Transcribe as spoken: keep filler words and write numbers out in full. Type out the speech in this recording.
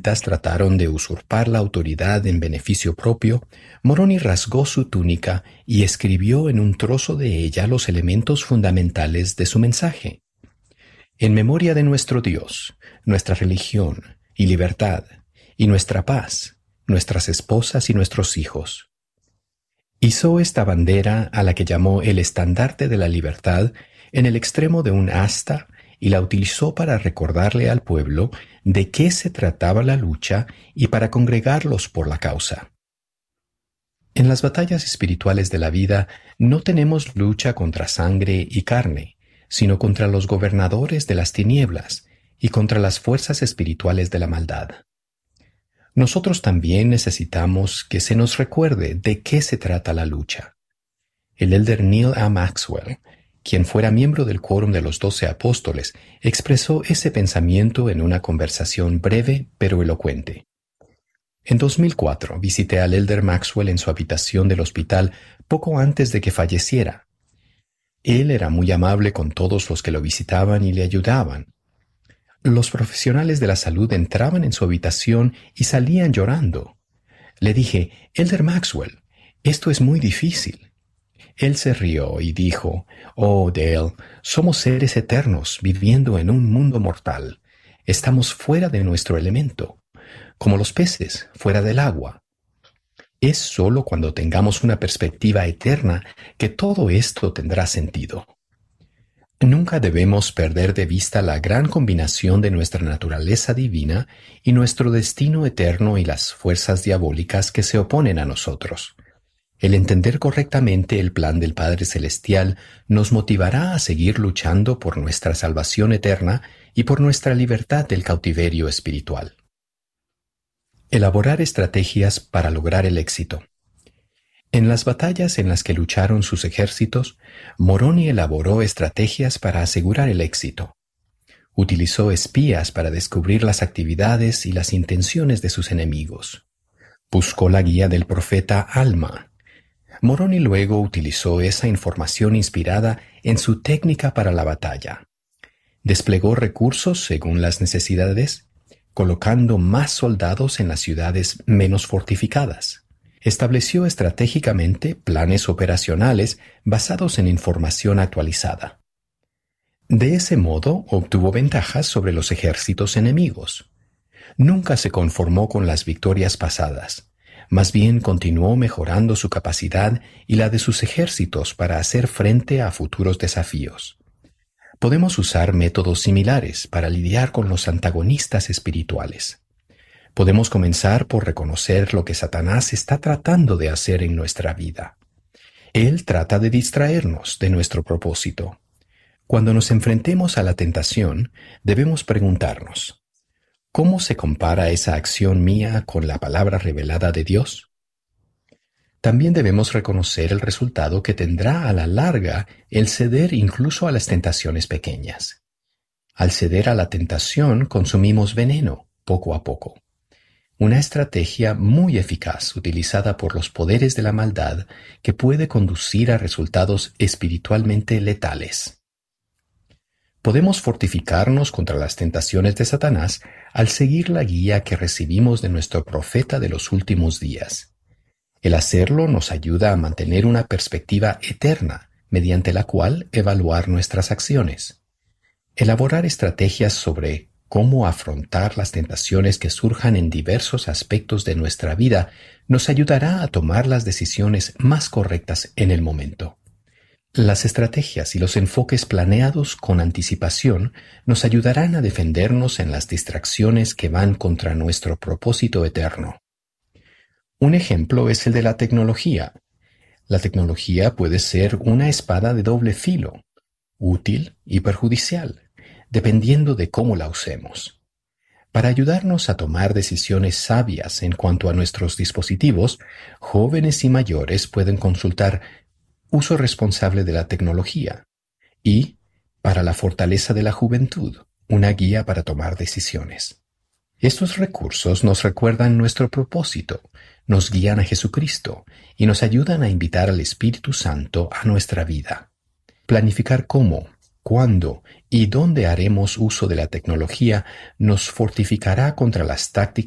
israelitas trataron de usurpar la autoridad en beneficio propio, Moroni rasgó su túnica y escribió en un trozo de ella los elementos fundamentales de su mensaje. En memoria de nuestro Dios, nuestra religión y libertad, y nuestra paz, nuestras esposas y nuestros hijos. Izó esta bandera, a la que llamó el estandarte de la libertad, en el extremo de un asta y la utilizó para recordarle al pueblo de qué se trataba la lucha y para congregarlos por la causa. En las batallas espirituales de la vida no tenemos lucha contra sangre y carne, sino contra los gobernadores de las tinieblas y contra las fuerzas espirituales de la maldad. Nosotros también necesitamos que se nos recuerde de qué se trata la lucha. El elder Neal A. Maxwell, quien fuera miembro del quórum de los doce apóstoles, expresó ese pensamiento en una conversación breve pero elocuente. En dos mil cuatro visité al elder Maxwell en su habitación del hospital poco antes de que falleciera. Él era muy amable con todos los que lo visitaban y le ayudaban. Los profesionales de la salud entraban en su habitación y salían llorando. Le dije, Elder Maxwell, esto es muy difícil. Él se rió y dijo, «Oh, Dale, somos seres eternos viviendo en un mundo mortal. Estamos fuera de nuestro elemento, como los peces fuera del agua. Es solo cuando tengamos una perspectiva eterna que todo esto tendrá sentido». Nunca debemos perder de vista la gran combinación de nuestra naturaleza divina y nuestro destino eterno y las fuerzas diabólicas que se oponen a nosotros. El entender correctamente el plan del Padre Celestial nos motivará a seguir luchando por nuestra salvación eterna y por nuestra libertad del cautiverio espiritual. Elaborar estrategias para lograr el éxito. En las batallas en las que lucharon sus ejércitos, Moroni elaboró estrategias para asegurar el éxito. Utilizó espías para descubrir las actividades y las intenciones de sus enemigos. Buscó la guía del profeta Alma. Moroni luego utilizó esa información inspirada en su técnica para la batalla. Desplegó recursos según las necesidades, colocando más soldados en las ciudades menos fortificadas. Estableció estratégicamente planes operacionales basados en información actualizada. De ese modo obtuvo ventajas sobre los ejércitos enemigos. Nunca se conformó con las victorias pasadas, más bien continuó mejorando su capacidad y la de sus ejércitos para hacer frente a futuros desafíos. Podemos usar métodos similares para lidiar con los antagonistas espirituales. Podemos comenzar por reconocer lo que Satanás está tratando de hacer en nuestra vida. Él trata de distraernos de nuestro propósito. Cuando nos enfrentemos a la tentación, debemos preguntarnos, ¿cómo se compara esa acción mía con la palabra revelada de Dios? También debemos reconocer el resultado que tendrá a la larga el ceder incluso a las tentaciones pequeñas. Al ceder a la tentación, consumimos veneno poco a poco. Una estrategia muy eficaz utilizada por los poderes de la maldad que puede conducir a resultados espiritualmente letales. Podemos fortificarnos contra las tentaciones de Satanás al seguir la guía que recibimos de nuestro profeta de los últimos días. El hacerlo nos ayuda a mantener una perspectiva eterna mediante la cual evaluar nuestras acciones. Elaborar estrategias sobre cómo afrontar las tentaciones que surjan en diversos aspectos de nuestra vida nos ayudará a tomar las decisiones más correctas en el momento. Las estrategias y los enfoques planeados con anticipación nos ayudarán a defendernos en las distracciones que van contra nuestro propósito eterno. Un ejemplo es el de la tecnología. La tecnología puede ser una espada de doble filo, útil y perjudicial, dependiendo de cómo la usemos. Para ayudarnos a tomar decisiones sabias en cuanto a nuestros dispositivos, jóvenes y mayores pueden consultar Uso responsable de la tecnología y, para la fortaleza de la juventud, una guía para tomar decisiones. Estos recursos nos recuerdan nuestro propósito, nos guían a Jesucristo y nos ayudan a invitar al Espíritu Santo a nuestra vida. Planificar cómo, cuándo y dónde haremos uso de la tecnología nos fortificará contra las tácticas